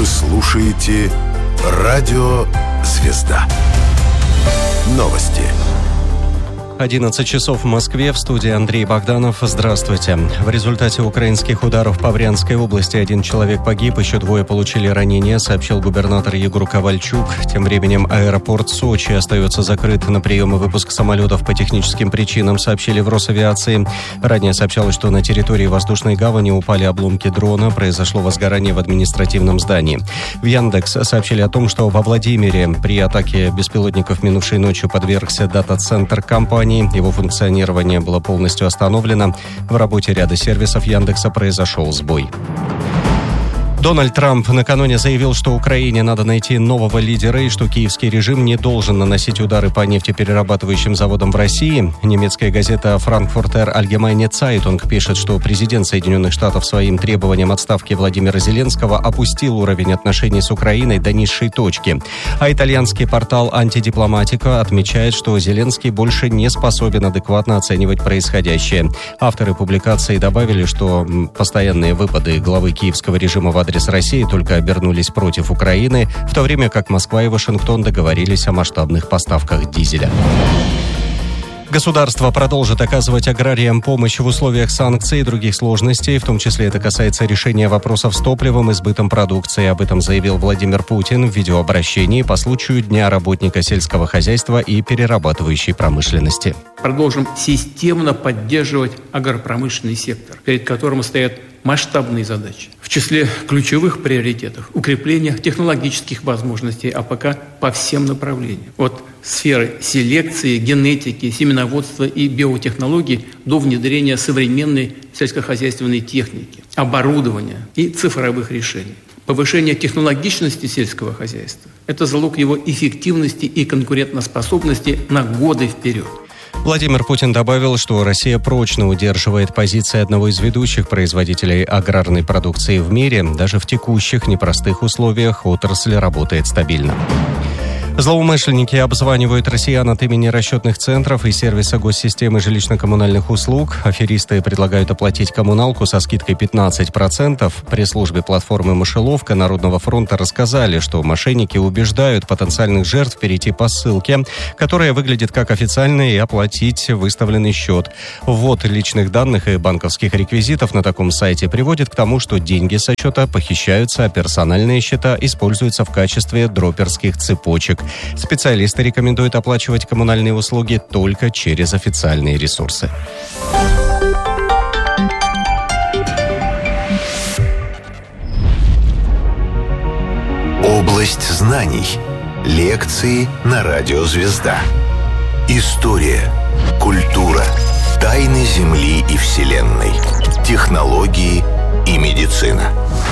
Вы слушаете Радио Звезда. Новости. 11 часов в Москве. В студии Андрей Богданов. Здравствуйте. В результате украинских ударов по Брянской области 1 человек погиб, еще 2 получили ранения, сообщил губернатор Егор Ковальчук. Тем временем аэропорт Сочи остается закрыт на прием и выпуск самолетов по техническим причинам, сообщили в Росавиации. Ранее сообщалось, что на территории воздушной гавани упали обломки дрона, произошло возгорание в административном здании. В Яндекс сообщили о том, что во Владимире при атаке беспилотников минувшей ночью подвергся дата-центр компании. Его функционирование было полностью остановлено. В работе ряда сервисов Яндекса произошел сбой. Дональд Трамп накануне заявил, что Украине надо найти нового лидера и что киевский режим не должен наносить удары по нефтеперерабатывающим заводам в России. Немецкая газета «Frankfurter Allgemeine Zeitung» пишет, что президент Соединенных Штатов своим требованием отставки Владимира Зеленского опустил уровень отношений с Украиной до низшей точки. А итальянский портал «Антидипломатика» отмечает, что Зеленский больше не способен адекватно оценивать происходящее. Авторы публикации добавили, что постоянные выпады главы киевского режима в адрес России только обернулись против Украины, в то время как Москва и Вашингтон договорились о масштабных поставках дизеля. Государство продолжит оказывать аграриям помощь в условиях санкций и других сложностей, в том числе это касается решения вопросов с топливом и сбытом продукции. Об этом заявил Владимир Путин в видеообращении по случаю Дня работника сельского хозяйства и перерабатывающей промышленности. Продолжим системно поддерживать агропромышленный сектор, перед которым стоят масштабные задачи. В числе ключевых приоритетов – укрепление технологических возможностей АПК по всем направлениям. От сферы селекции, генетики, семеноводства и биотехнологий до внедрения современной сельскохозяйственной техники, оборудования и цифровых решений. Повышение технологичности сельского хозяйства – это залог его эффективности и конкурентоспособности на годы вперед. Владимир Путин добавил, что Россия прочно удерживает позиции одного из ведущих производителей аграрной продукции в мире. Даже в текущих непростых условиях отрасль работает стабильно. Злоумышленники обзванивают россиян от имени расчетных центров и сервиса госсистемы жилищно-коммунальных услуг. Аферисты предлагают оплатить коммуналку со скидкой 15%. При службе платформы «Мышеловка» Народного фронта рассказали, что мошенники убеждают потенциальных жертв перейти по ссылке, которая выглядит как официальная, и оплатить выставленный счет. Ввод личных данных и банковских реквизитов на таком сайте приводит к тому, что деньги со счета похищаются, а персональные счета используются в качестве дроперских цепочек. Специалисты рекомендуют оплачивать коммунальные услуги только через официальные ресурсы. Область знаний. Лекции на Радио Звезда. История, культура, тайны Земли и Вселенной, технологии и медицина.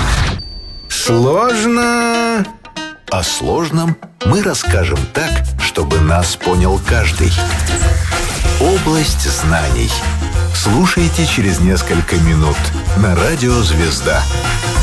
Сложно. О сложном мы расскажем так, чтобы нас понял каждый. Область знаний. Слушайте через несколько минут на Радио Звезда.